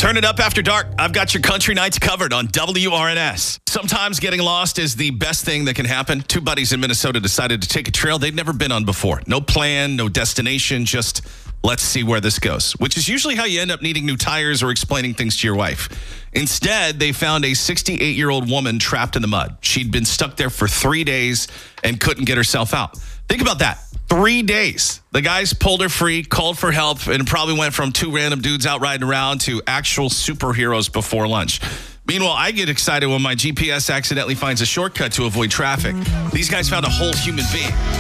Turn it up after dark. I've got your country nights covered on WRNS. Sometimes getting lost is the best thing that can happen. Two buddies in Minnesota decided to take a trail they'd never been on before. No plan, no destination, just let's see where this goes, which is usually how you end up needing new tires or explaining things to your wife. Instead, they found a 68-year-old woman trapped in the mud. She'd been stuck there for 3 days and couldn't get herself out. Think about that. 3 days. The guys pulled her free, called for help, and probably went from two random dudes out riding around to actual superheroes before lunch. Meanwhile, I get excited when my GPS accidentally finds a shortcut to avoid traffic. These guys found a whole human being.